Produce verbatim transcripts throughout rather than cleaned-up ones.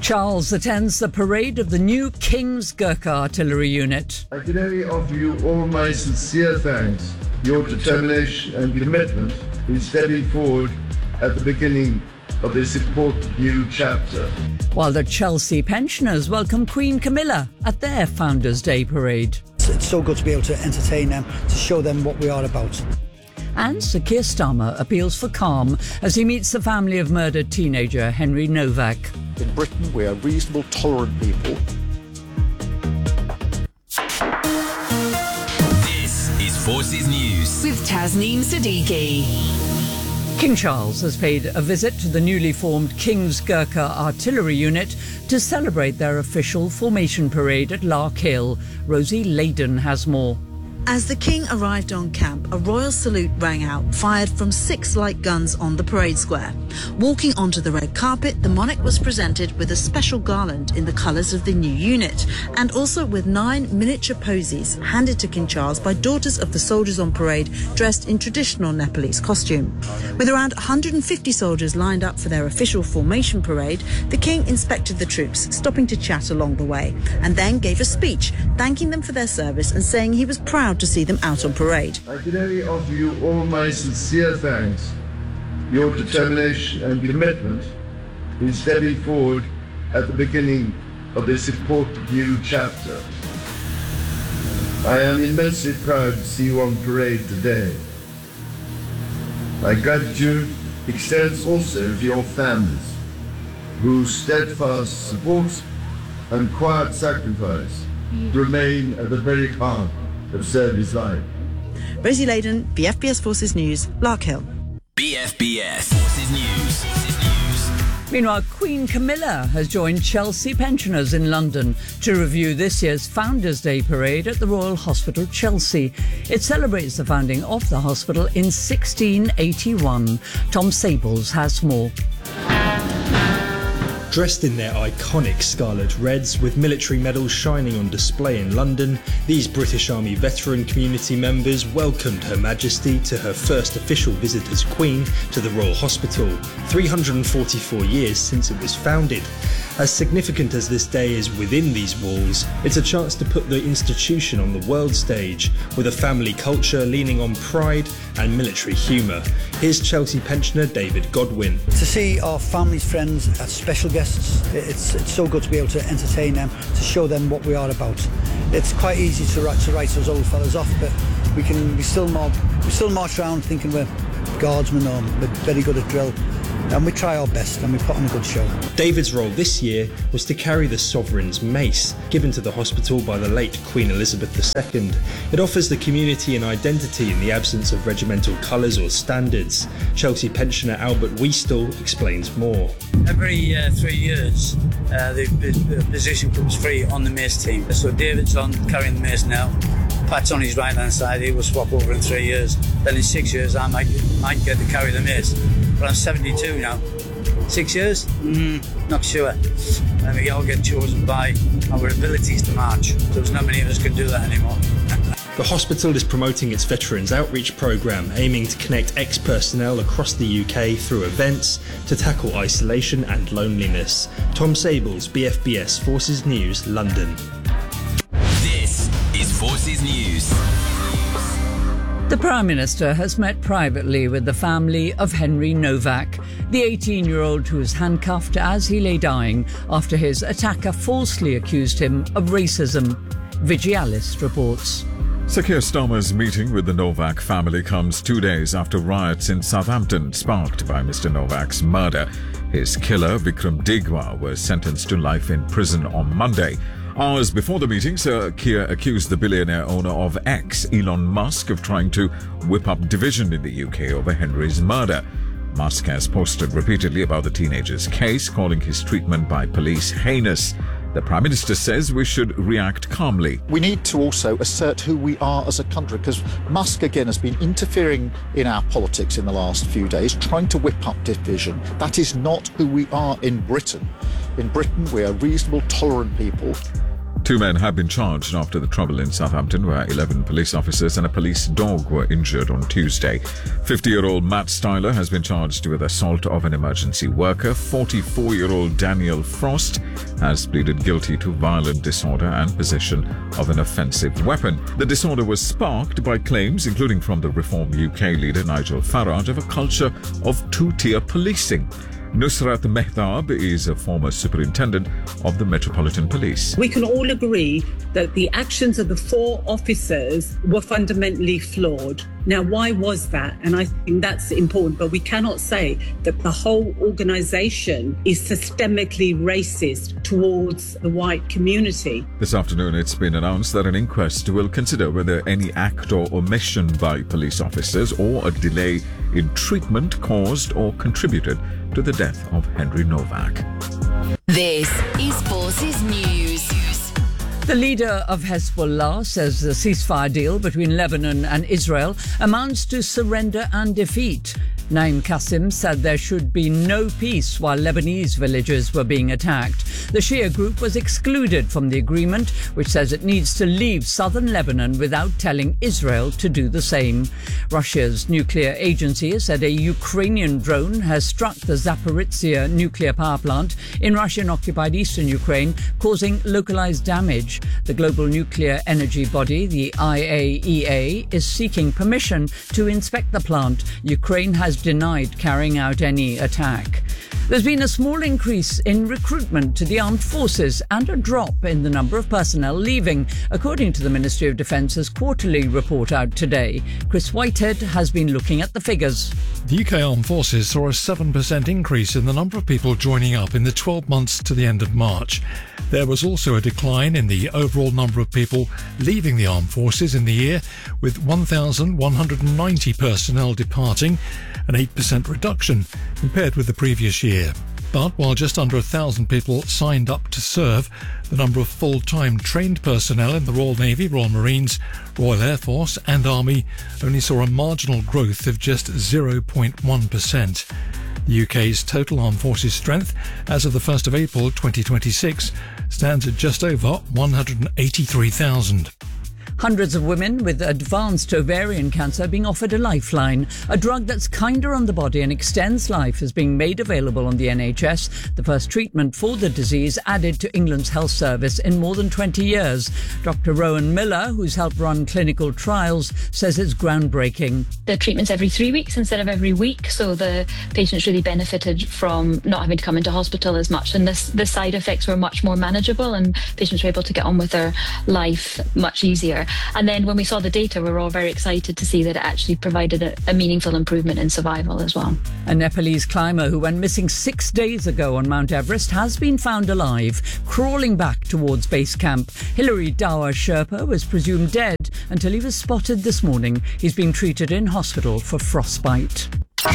Charles attends the parade of the new King's Gurkha Artillery Unit. I can only offer you all my sincere thanks, your determination and commitment in stepping forward at the beginning of this important new chapter. While the Chelsea pensioners welcome Queen Camilla at their Founders' Day parade. It's so good to be able to entertain them, to show them what we are about. And Sir Keir Starmer appeals for calm as he meets the family of murdered teenager Henry Novak. In Britain, we are reasonable, tolerant people. This is Forces News with Tasneem Siddiqui. King Charles has paid a visit to the newly formed King's Gurkha Artillery Unit to celebrate their official formation parade at Larkhill. Rosie Layden has more. As the King arrived on camp, a royal salute rang out, fired from six light guns on the parade square. Walking onto the red carpet, the monarch was presented with a special garland in the colours of the new unit, and also with nine miniature posies handed to King Charles by daughters of the soldiers on parade dressed in traditional Nepalese costume. With around one hundred fifty soldiers lined up for their official formation parade, the King inspected the troops, stopping to chat along the way, and then gave a speech, thanking them for their service and saying he was proud to see them out on parade. I can only offer you all my sincere thanks, your determination and commitment in stepping forward at the beginning of this important new chapter. I am immensely proud to see you on parade today. My gratitude extends also to your families, whose steadfast support and quiet sacrifice remain at the very heart of service life. Rosie Layden, B F B S Forces News, Larkhill. B F B S Forces News. Forces News. Meanwhile, Queen Camilla has joined Chelsea pensioners in London to review this year's Founders' Day parade at the Royal Hospital, Chelsea. It celebrates the founding of the hospital in sixteen eighty-one. Tom Sables has more. Dressed in their iconic scarlet reds, with military medals shining on display in London, these British Army veteran community members welcomed Her Majesty to her first official visit as Queen to the Royal Hospital, three hundred forty-four years since it was founded. As significant as this day is within these walls, it's a chance to put the institution on the world stage, with a family culture leaning on pride and military humour. Here's Chelsea pensioner David Godwin. To see our families, friends as special guests, it's, it's so good to be able to entertain them, to show them what we are about. It's quite easy to write, to write those old fellas off, but we can we still mob, we still march around thinking we're guardsmen or we're very good at drill. And we try our best and we put on a good show. David's role this year was to carry the Sovereign's mace, given to the hospital by the late Queen Elizabeth the Second. It offers the community an identity in the absence of regimental colours or standards. Chelsea pensioner Albert Weastel explains more. Every uh, three years, uh, the, the position comes free on the mace team. So David's on carrying the mace now. Pat's on his right hand side, he will swap over in three years. Then in six years I might might get to carry the mace. But I'm seventy-two now. Six years? Mm, not sure. And we all get chosen by our abilities to march. There's not many of us can do that anymore. The hospital is promoting its Veterans Outreach programme, aiming to connect ex-personnel across the U K through events to tackle isolation and loneliness. Tom Sables, B F B S Forces News, London. This is Forces News. The Prime Minister has met privately with the family of Henry Novak, the eighteen-year-old who was handcuffed as he lay dying after his attacker falsely accused him of racism. Vigialis reports. Sir Keir Starmer's meeting with the Novak family comes two days after riots in Southampton sparked by Mister Novak's murder. His killer, Vikram Digwa, was sentenced to life in prison on Monday. Hours before the meeting, Sir Keir accused the billionaire owner of X, Elon Musk, of trying to whip up division in the U K over Henry's murder. Musk has posted repeatedly about the teenager's case, calling his treatment by police heinous. The Prime Minister says we should react calmly. We need to also assert who we are as a country, because Musk again has been interfering in our politics in the last few days, trying to whip up division. That is not who we are in Britain. In Britain, we are reasonable, tolerant people. Two men have been charged after the trouble in Southampton, where eleven police officers and a police dog were injured on Tuesday. fifty-year-old Matt Styler has been charged with assault of an emergency worker. forty-four-year-old Daniel Frost has pleaded guilty to violent disorder and possession of an offensive weapon. The disorder was sparked by claims, including from the Reform U K leader Nigel Farage, of a culture of two-tier policing. Nusrat Mehtab is a former superintendent of the Metropolitan Police. We can all agree that the actions of the four officers were fundamentally flawed. Now, why was that? And I think that's important, but we cannot say that the whole organisation is systemically racist towards the white community. This afternoon, it's been announced that an inquest will consider whether any act or omission by police officers or a delay in treatment caused or contributed to the death of Henry Novak. This is Forces News. The leader of Hezbollah says the ceasefire deal between Lebanon and Israel amounts to surrender and defeat. Naim Qasim said there should be no peace while Lebanese villages were being attacked. The Shia group was excluded from the agreement, which says it needs to leave southern Lebanon without telling Israel to do the same. Russia's nuclear agency has said a Ukrainian drone has struck the Zaporizhzhia nuclear power plant in Russian-occupied eastern Ukraine, causing localized damage. The global nuclear energy body, the I A E A, is seeking permission to inspect the plant. Ukraine has denied carrying out any attack. There's been a small increase in recruitment to the armed forces and a drop in the number of personnel leaving, according to the Ministry of Defence's quarterly report out today. Chris Whitehead has been looking at the figures. The U K Armed Forces saw a seven percent increase in the number of people joining up in the twelve months to the end of March. There was also a decline in the overall number of people leaving the armed forces in the year, with one thousand one hundred ninety personnel departing, an eight percent reduction compared with the previous year. But while just under a thousand people signed up to serve, the number of full-time trained personnel in the Royal Navy, Royal Marines, Royal Air Force and Army only saw a marginal growth of just zero point one percent. The U K's total armed forces strength as of the first of April twenty twenty-six stands at just over one hundred eighty-three thousand. Hundreds of women with advanced ovarian cancer are being offered a lifeline. A drug that's kinder on the body and extends life is being made available on the N H S. The first treatment for the disease added to England's health service in more than twenty years. Doctor Rowan Miller, who's helped run clinical trials, says it's groundbreaking. The treatment's every three weeks instead of every week, so the patients really benefited from not having to come into hospital as much, and this, the side effects were much more manageable and patients were able to get on with their life much easier. And then when we saw the data, we were all very excited to see that it actually provided a, a meaningful improvement in survival as well. A Nepalese climber who went missing six days ago on Mount Everest has been found alive, crawling back towards base camp. Hilary Dawa Sherpa was presumed dead until he was spotted this morning. He's being treated in hospital for frostbite.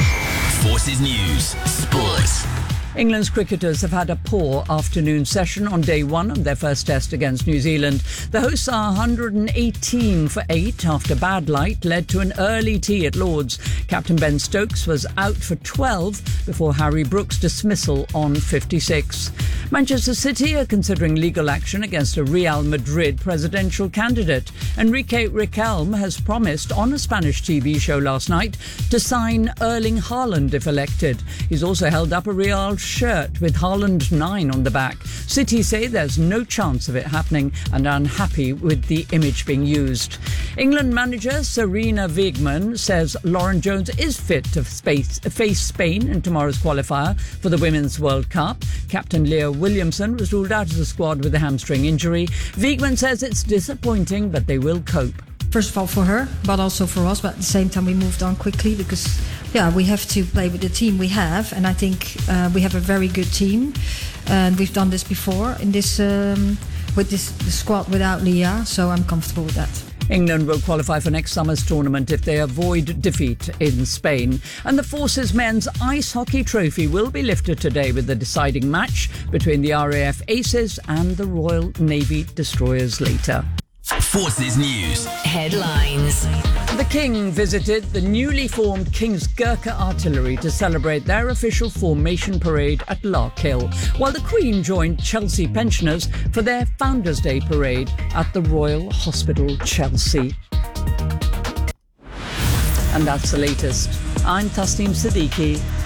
Forces News Sports. England's cricketers have had a poor afternoon session on day one of their first test against New Zealand. The hosts are one hundred eighteen for eight after bad light led to an early tea at Lord's. Captain Ben Stokes was out for twelve before Harry Brooks' dismissal on fifty-six. Manchester City are considering legal action against a Real Madrid presidential candidate. Enrique Riquelme has promised on a Spanish T V show last night to sign Erling Haaland if elected. He's also held up a Real shirt with Haaland nine on the back. City say there's no chance of it happening and are unhappy with the image being used. England manager Serena Wiegman says Lauren Jones is fit to face, face Spain in tomorrow's qualifier for the Women's World Cup. Captain Leah Williamson was ruled out of the squad with a hamstring injury. Wiegman says it's disappointing, but they will cope. First of all for her, but also for us, but at the same time we moved on quickly because yeah, we have to play with the team we have, and I think uh, we have a very good team, and we've done this before in this um, with this the squad without Leah, so I'm comfortable with that. England will qualify for next summer's tournament if they avoid defeat in Spain. And the Forces Men's Ice Hockey Trophy will be lifted today with the deciding match between the R A F Aces and the Royal Navy Destroyers later. Forces News. Headlines. The King visited the newly formed King's Gurkha Artillery to celebrate their official formation parade at Larkhill, while the Queen joined Chelsea pensioners for their Founders' Day parade at the Royal Hospital, Chelsea. And that's the latest. I'm Tasneem Siddiqui.